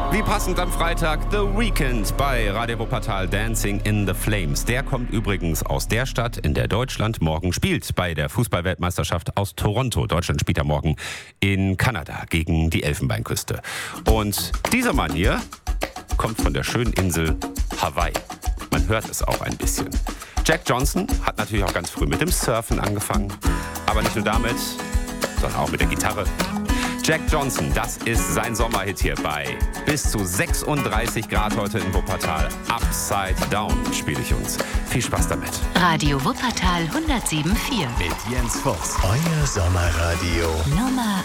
Wie passend am Freitag The Weeknd bei Radio Wuppertal Dancing in the Flames. Der kommt übrigens aus der Stadt, in der Deutschland morgen spielt bei der Fußballweltmeisterschaft aus Toronto. Deutschland spielt ja morgen in Kanada gegen die Elfenbeinküste. Und dieser Mann hier kommt von der schönen Insel Hawaii. Man hört es auch ein bisschen. Jack Johnson hat natürlich auch ganz früh mit dem Surfen angefangen. Aber nicht nur damit, sondern auch mit der Gitarre. Jack Johnson, das ist sein Sommerhit hier bei bis zu 36 Grad heute in Wuppertal. Upside Down spiele ich uns. Viel Spaß damit. Radio Wuppertal 107.4 mit Jens Voss. Euer Sommerradio Nummer